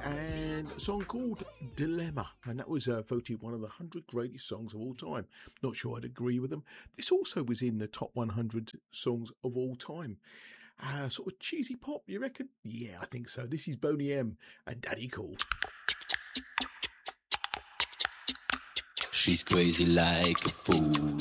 and a song called Dilemma, and that was voted one of the 100 greatest songs of all time. Not sure I'd agree with them. This also was in the top 100 songs of all time. Sort of cheesy pop, you reckon? Yeah, I think so. This is Boney M and Daddy Cool. She's crazy like a fool.